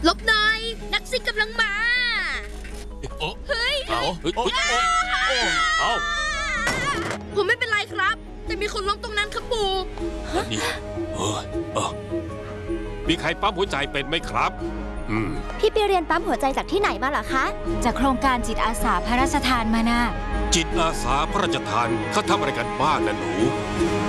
หลบหน่อยนักซิ่งกำลังมาเฮ้ยผมไม่เป็นไรครับ แต่มีคนล้มตรงนั้นครับปู่นี่มีใครปั๊มหัวใจเป็นไหมครับพี่ไปเรียนปั๊มหัวใจจากที่ไหนมาเหรอคะจากโครงการจิตอาสาพระราชทานมานะจิตอาสาพระราชทานเขาทำอะไรกันบ้างนะหนู